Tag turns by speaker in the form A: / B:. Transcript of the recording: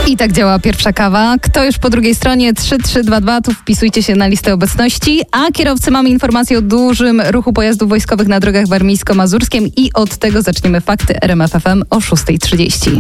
A: I tak działa pierwsza kawa. Kto już po drugiej stronie? 3322, tu wpisujcie się na listę obecności. A kierowcy, mamy informację o dużym ruchu pojazdów wojskowych na drogach warmińsko-mazurskim i od tego zaczniemy fakty RMF FM o 6:30.